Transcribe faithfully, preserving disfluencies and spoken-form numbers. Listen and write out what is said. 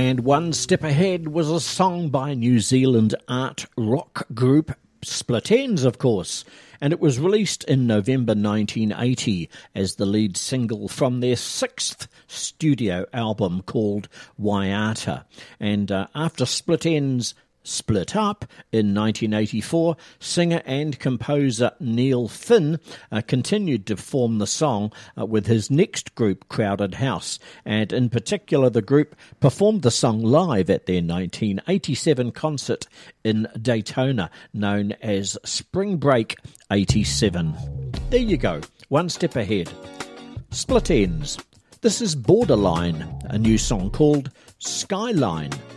And One Step Ahead was a song by New Zealand art rock group Split Enz, of course, and it was released in November nineteen eighty as the lead single from their sixth studio album called Waiata. And uh, after Split Enz split up in nineteen eighty-four, singer and composer Neil Finn uh, continued to perform the song uh, with his next group, Crowded House, and in particular the group performed the song live at their nineteen eighty-seven concert in Daytona, known as Spring Break eighty-seven. There you go, One Step Ahead. Split Enz. This is Borderline, a new song called Skyline.